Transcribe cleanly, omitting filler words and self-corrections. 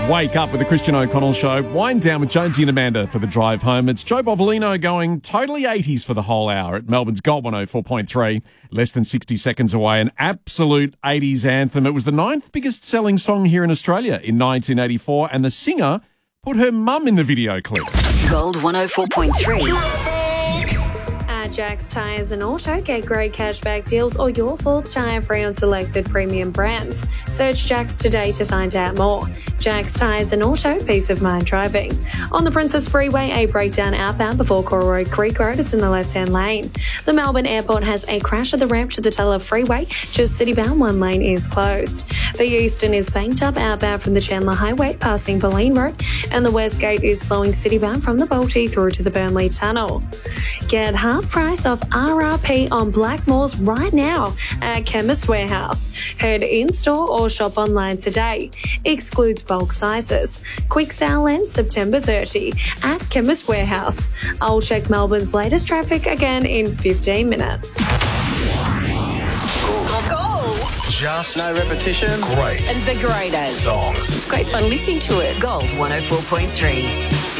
Wake up with the Christian O'Connell Show. Wind down with Jonesy and Amanda for the drive home. It's Joe Bovolino going totally 80s for the whole hour at Melbourne's Gold 104.3. Less than 60 seconds away. An absolute 80s anthem. It was the 9th biggest selling song here in Australia in 1984, and the singer put her mum in the video clip. Gold 104.3. Jack's Tyres and Auto, get great cashback deals or your Ford tyre free on selected premium brands. Search Jack's today to find out more. Jack's Tyres and Auto, peace of mind driving. On the Princess Freeway, a breakdown outbound before Corroy Creek Road is in the left-hand lane. The Melbourne Airport has a crash at the ramp to the Teller Freeway. Just citybound, one lane is closed. The Eastern is banked up outbound from the Chandler Highway, passing Boleyn Road, and the West Gate is slowing citybound from the Balti through to the Burnley Tunnel. Get half price off RRP on Blackmores right now at Chemist Warehouse. Head in-store or shop online today. Excludes bulk sizes. Quick sale ends September 30 at Chemist Warehouse. I'll check Melbourne's latest traffic again in 15 minutes. Gold. Just no repetition. great Invigorating. songs. It's great fun listening to it. Gold 104.3.